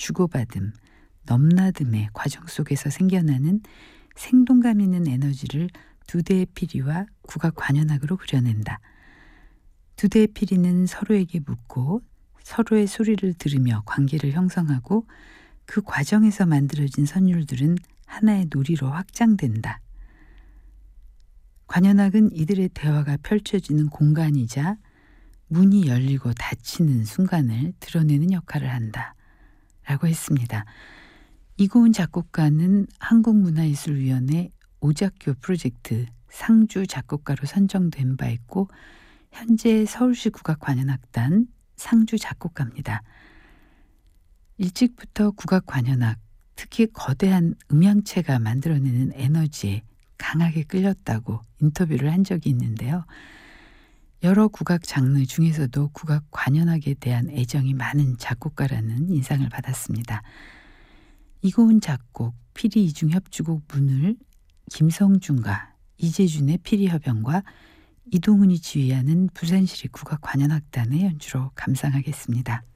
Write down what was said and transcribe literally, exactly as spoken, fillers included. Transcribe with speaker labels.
Speaker 1: 주고받음, 넘나듦의 과정 속에서 생겨나는 생동감 있는 에너지를 두 대의 피리와 국악 관현악으로 그려낸다. 두 대의 피리는 서로에게 묻고 서로의 소리를 들으며 관계를 형성하고 그 과정에서 만들어진 선율들은 하나의 놀이로 확장된다. 관현악은 이들의 대화가 펼쳐지는 공간이자 문이 열리고 닫히는 순간을 드러내는 역할을 한다. 라고 했습니다. 이고은 작곡가는 한국문화예술위원회 오작교 프로젝트 상주 작곡가로 선정된 바 있고 현재 서울시 국악관현악단 상주 작곡가입니다. 일찍부터 국악관현악, 특히 거대한 음향체가 만들어내는 에너지에 강하게 끌렸다고 인터뷰를 한 적이 있는데요. 여러 국악 장르 중에서도 국악 관현악에 대한 애정이 많은 작곡가라는 인상을 받았습니다. 이고은 작곡, 피리 이중 협주곡 문을 김성준과 이재준의 피리 협연과 이동훈이 지휘하는 부산시립 국악 관현악단의 연주로 감상하겠습니다.